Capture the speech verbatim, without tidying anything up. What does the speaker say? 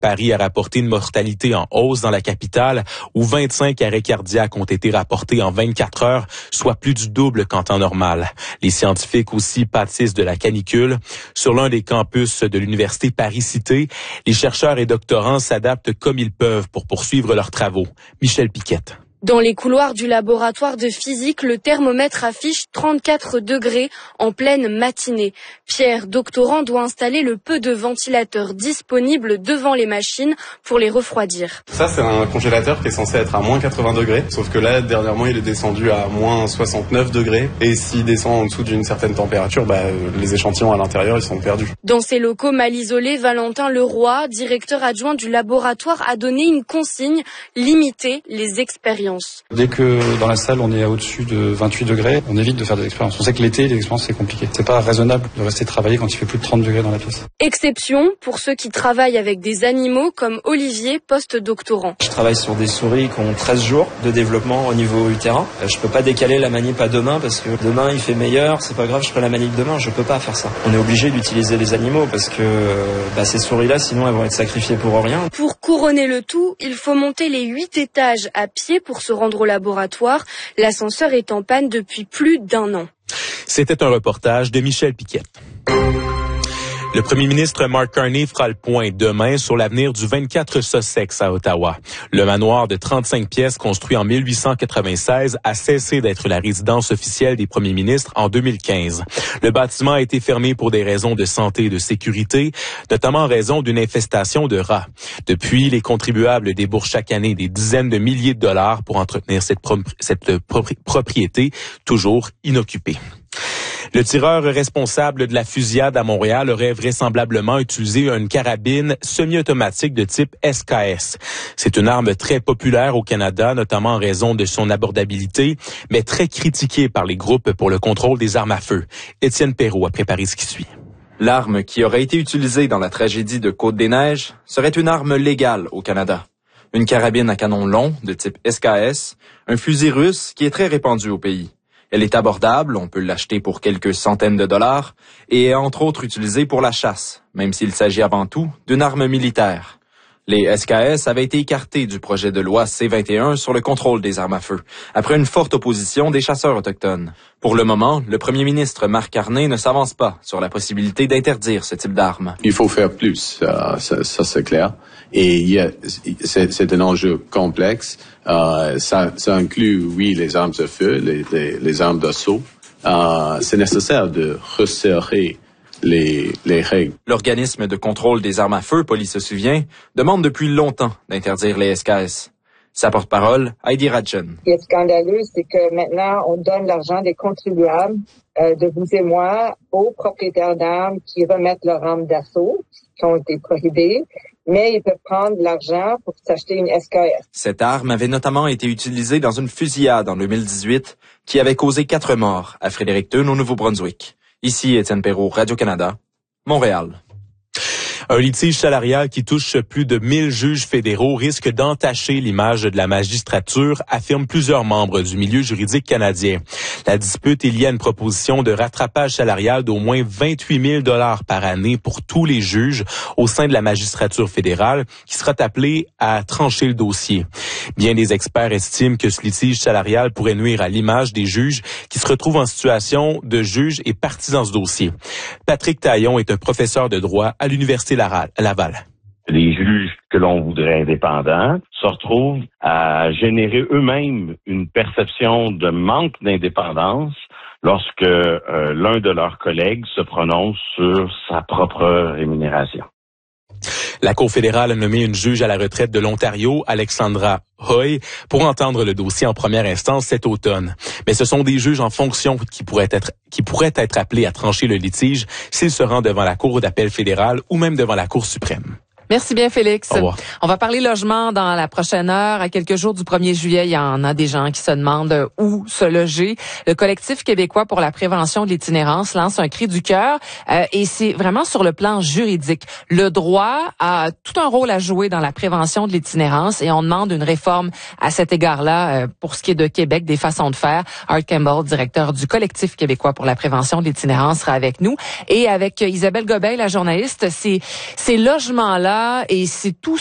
Paris a rapporté une mortalité en hausse dans la capitale, où vingt-cinq arrêts cardiaques ont été rapportés en vingt-quatre heures, soit plus du double qu'en temps normal. Les scientifiques aussi pâtissent de la canicule. Sur l'un des campus de l'université Paris-Cité, les chercheurs et doctorants s'adaptent comme ils peuvent pour poursuivre leurs travaux. Michel Piquette. Dans les couloirs du laboratoire de physique, le thermomètre affiche trente-quatre degrés en pleine matinée. Pierre, doctorant, doit installer le peu de ventilateurs disponibles devant les machines pour les refroidir. Ça, c'est un congélateur qui est censé être à moins quatre-vingts degrés. Sauf que là, dernièrement, il est descendu à moins soixante-neuf degrés. Et s'il descend en dessous d'une certaine température, bah, les échantillons à l'intérieur, ils sont perdus. Dans ces locaux mal isolés, Valentin Leroy, directeur adjoint du laboratoire, a donné une consigne: limiter les expériences. Dès que dans la salle on est au-dessus de vingt-huit degrés, on évite de faire des expériences. On sait que l'été, les expériences c'est compliqué. C'est pas raisonnable de rester travailler quand il fait plus de trente degrés dans la pièce. Exception pour ceux qui travaillent avec des animaux comme Olivier, post-doctorant. Je travaille sur des souris qui ont treize jours de développement au niveau utérin. Je peux pas décaler la manip à demain parce que demain il fait meilleur, c'est pas grave, je ferai la manip demain, je peux pas faire ça. On est obligé d'utiliser les animaux parce que bah, ces souris-là, sinon elles vont être sacrifiées pour rien. Pour couronner le tout, il faut monter les huit étages à pied pour se rendre au laboratoire. L'ascenseur est en panne depuis plus d'un an. C'était un reportage de Michel Piquette. Le premier ministre Mark Carney fera le point demain sur l'avenir du vingt-quatre Sussex à Ottawa. Le manoir de trente-cinq pièces construit en mille huit cent quatre-vingt-seize a cessé d'être la résidence officielle des premiers ministres en deux mille quinze. Le bâtiment a été fermé pour des raisons de santé et de sécurité, notamment en raison d'une infestation de rats. Depuis, les contribuables déboursent chaque année des dizaines de milliers de dollars pour entretenir cette, pro- cette propri- propriété toujours inoccupée. Le tireur responsable de la fusillade à Montréal aurait vraisemblablement utilisé une carabine semi-automatique de type S K S. C'est une arme très populaire au Canada, notamment en raison de son abordabilité, mais très critiquée par les groupes pour le contrôle des armes à feu. Étienne Perrault a préparé ce qui suit. L'arme qui aurait été utilisée dans la tragédie de Côte-des-Neiges serait une arme légale au Canada. Une carabine à canon long de type S K S, un fusil russe qui est très répandu au pays. Elle est abordable, on peut l'acheter pour quelques centaines de dollars et est entre autres utilisée pour la chasse, même s'il s'agit avant tout d'une arme militaire. Les S K S avaient été écartés du projet de loi C vingt et un sur le contrôle des armes à feu, après une forte opposition des chasseurs autochtones. Pour le moment, le premier ministre Mark Carney ne s'avance pas sur la possibilité d'interdire ce type d'armes. Il faut faire plus, euh, ça, ça c'est clair. Et il y a, c'est, c'est un enjeu complexe. Euh, ça, ça inclut, oui, les armes à feu, les, les, les armes d'assaut. Euh, c'est nécessaire de resserrer les, les règles. L'organisme de contrôle des armes à feu, Police se souvient, demande depuis longtemps d'interdire les S K S. Sa porte-parole, Heidi Radjen. Ce qui est scandaleux, c'est que maintenant, on donne l'argent des contribuables, euh, de vous et moi, aux propriétaires d'armes qui remettent leurs armes d'assaut, qui ont été prohibées, mais ils peuvent prendre de l'argent pour s'acheter une S K S. Cette arme avait notamment été utilisée dans une fusillade en deux mille dix-huit qui avait causé quatre morts à Fredericton, au Nouveau-Brunswick. Ici, Étienne Perrault, Radio-Canada, Montréal. Un litige salarial qui touche plus de mille juges fédéraux risque d'entacher l'image de la magistrature, affirment plusieurs membres du milieu juridique canadien. La dispute est liée à une proposition de rattrapage salarial d'au moins vingt-huit mille dollars par année pour tous les juges au sein de la magistrature fédérale qui sera appelée à trancher le dossier. Bien des experts estiment que ce litige salarial pourrait nuire à l'image des juges qui se retrouvent en situation de juge et partie dans ce dossier. Patrick Taillon est un professeur de droit à l'Université Laval. Les juges que l'on voudrait indépendants se retrouvent à générer eux-mêmes une perception de manque d'indépendance lorsque euh, l'un de leurs collègues se prononce sur sa propre rémunération. La Cour fédérale a nommé une juge à la retraite de l'Ontario, Alexandra Hoy, pour entendre le dossier en première instance cet automne. Mais ce sont des juges en fonction qui pourraient être qui pourraient être appelés à trancher le litige s'ils se rendent devant la Cour d'appel fédérale ou même devant la Cour suprême. Merci bien, Félix. Au revoir. On va parler logement dans la prochaine heure. À quelques jours du premier juillet, il y en a des gens qui se demandent où se loger. Le collectif québécois pour la prévention de l'itinérance lance un cri du cœur euh, et c'est vraiment sur le plan juridique. Le droit a tout un rôle à jouer dans la prévention de l'itinérance et on demande une réforme à cet égard-là euh, pour ce qui est de Québec, des façons de faire. Art Campbell, directeur du collectif québécois pour la prévention de l'itinérance, sera avec nous. Et avec Isabelle Gobin, la journaliste, ces, ces logements-là Ottawa et c'est tout